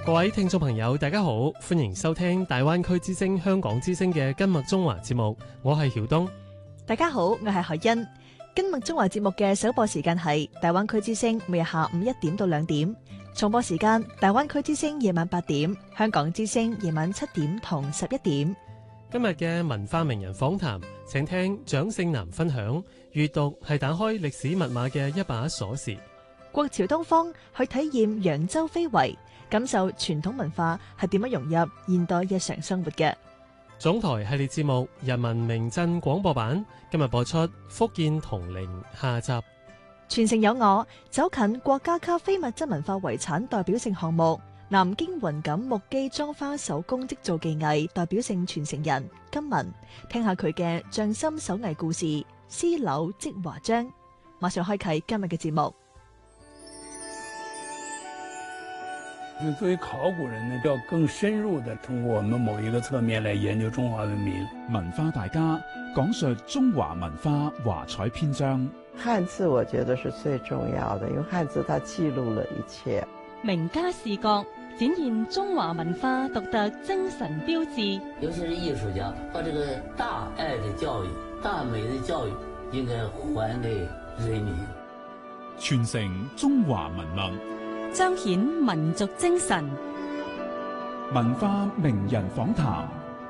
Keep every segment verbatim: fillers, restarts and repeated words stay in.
各位聽眾朋友大家好，歡迎收聽大灣區之聲香港之聲嘅今麥中華節目，我係曉東。 大家好，我係海欣。今麥中華節目嘅首播時間係大灣區之聲每日下午一點到兩點，重播時間大灣區之聲夜晚八點，香港之聲夜晚七點同十一點。 今日嘅文化名人訪談，請聽蔣勝男分享，閱讀係打開歷史密碼嘅一把鎖匙。 國潮東方去體驗揚州非遺，感受傳統文化係點樣融入現代日常生活嘅。 總台系列節目《人民名鎮廣播版》今日播出福建銅陵下集。 傳承有我，走近國家級非物質文化遺產代表性項目南京雲錦木基裝花手工織造技藝代表性傳承人金文，聽下佢嘅匠心手藝故事，絲縷織華章。馬上開啟今日嘅節目。 作為考古人呢，要更深入地通過我們某一個側面來研究中華文明。 文化大家講述中華文化華彩篇章。 漢字我覺得是最重要的，因為漢字它記錄了一切。 名家視角展現中華文化獨特精神標誌。 尤其是藝術家，把這個大愛的教育、大美的教育應該還給人民， 傳承中華文脈， 彰顯民族精神。 文化名人訪談。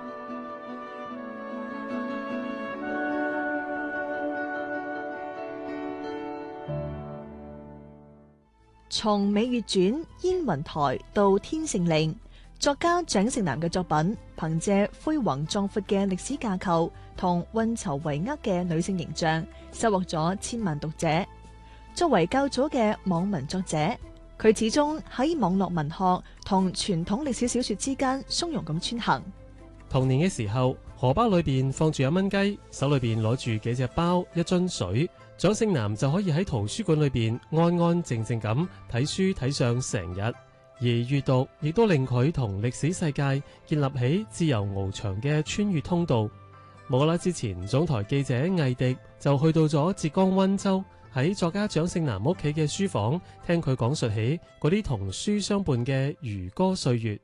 從《美月傳》燕雲台到《天聖令》，作家蔣勝男嘅作品，憑借輝煌壯闊嘅歷史架構同運籌帷幄嘅女性形象，收穫咗千萬讀者。作為較早嘅網文作者，佢始終喺網絡文學同傳統歷史小說之間從容咁穿行。 童年嘅時候，荷包裏邊放住一蚊雞，手裏邊攞住幾隻包、一樽水，蔣勝男就可以喺圖書館裏邊安安靜靜咁睇書睇上成日。而閱讀亦都令佢同歷史世界建立起自由翱翔嘅穿越通道。冇啦，之前總台記者魏迪就去到咗浙江溫州，喺作家蔣勝男屋企嘅書房，聽佢講述起嗰啲同書相伴嘅漁歌歲月。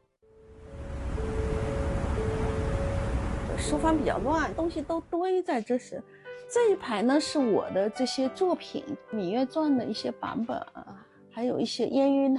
書房比較亂，東西都堆在這時。這一排呢是我的這些作品，《羋月傳》的一些版本，還有一些燕雲